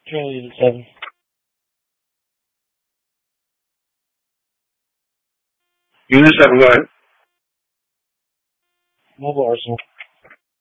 Charlie to 7. Unit 7, go ahead. Mobile Arsenal.